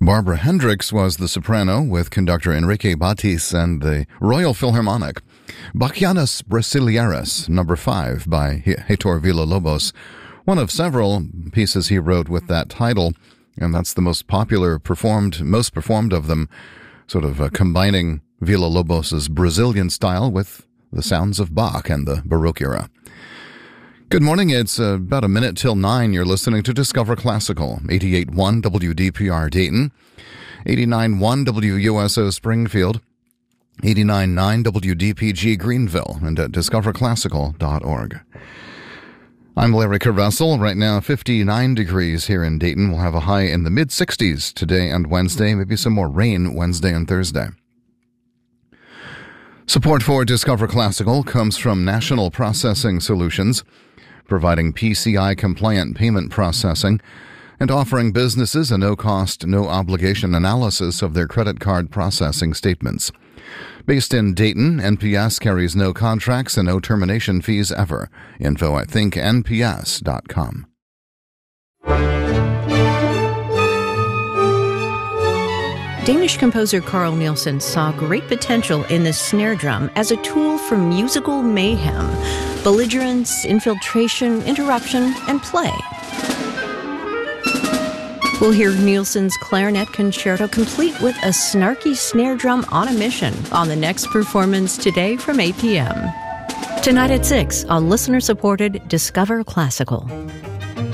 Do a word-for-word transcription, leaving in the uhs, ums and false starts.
Barbara Hendricks was the soprano with conductor Enrique Batis and the Royal Philharmonic. Bachianas Brasileiras, number five, by Heitor Villa-Lobos, one of several pieces he wrote with that title, and that's the most popular performed, most performed of them, sort of uh, combining Villa-Lobos's Brazilian style with the sounds of Bach and the Baroque era. Good morning. It's uh, about a minute till nine. You're listening to Discover Classical, eighty-eight point one W D P R Dayton, eighty-nine point one W U S O Springfield, eighty-nine point nine W D P G Greenville, and at discover classical dot org. I'm Larry Carvessel. Right now, fifty-nine degrees here in Dayton. We'll have a high in the mid-sixties today and Wednesday, maybe some more rain Wednesday and Thursday. Support for Discover Classical comes from National Processing Solutions, providing P C I-compliant payment processing and offering businesses a no-cost, no-obligation analysis of their credit card processing statements. Based in Dayton, N P S carries no contracts and no termination fees ever. Info at think N P S dot com. Danish composer Carl Nielsen saw great potential in the snare drum as a tool for musical mayhem, belligerence, infiltration, interruption, and play. We'll hear Nielsen's clarinet concerto complete with a snarky snare drum on a mission on the next performance today from eight p.m. Tonight at six on listener-supported Discover Classical.